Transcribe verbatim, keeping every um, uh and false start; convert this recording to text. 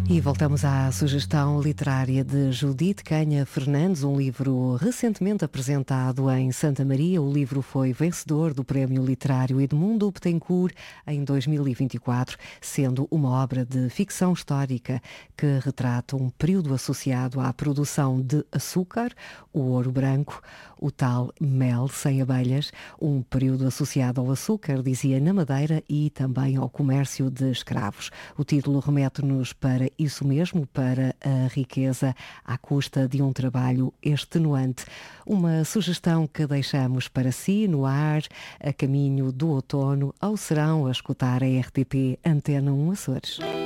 E voltamos à sugestão literária de Judite Canha Fernandes, um livro recentemente apresentado em Santa Maria. O livro foi vencedor do Prémio Literário Edmundo Betancourt em dois mil e vinte e quatro, sendo uma obra de ficção histórica que retrata um período associado à produção de açúcar, o ouro branco, o tal mel sem abelhas, um período associado ao açúcar, dizia, na Madeira e também ao comércio de escravos. O título remete-nos para isso mesmo, para a riqueza à custa de um trabalho extenuante. Uma sugestão que deixamos para si no ar, a caminho do outono, ao serão, a escutar a R T P Antena um Açores.